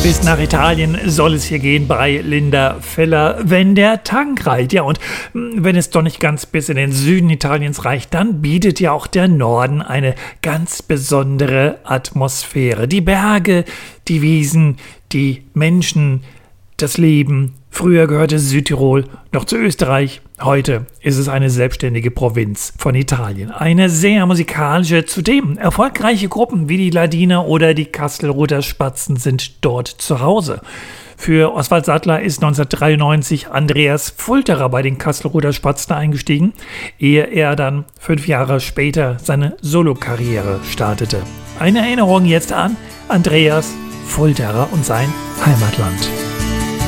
Bis nach Italien soll es hier gehen bei Linda Feller, wenn der Tank reicht. Ja, und wenn es doch nicht ganz bis in den Süden Italiens reicht, dann bietet ja auch der Norden eine ganz besondere Atmosphäre. Die Berge, die Wiesen, die Menschen, das Leben. Früher gehörte Südtirol noch zu Österreich. Heute ist es eine selbstständige Provinz von Italien. Eine sehr musikalische, zudem erfolgreiche Gruppen wie die Ladiner oder die Kastelruther Spatzen sind dort zu Hause. Für Oswald Sattler ist 1993 Andreas Fulterer bei den Kastelruther Spatzen eingestiegen, ehe er dann 5 Jahre später seine Solokarriere startete. Eine Erinnerung jetzt an Andreas Fulterer und sein Heimatland.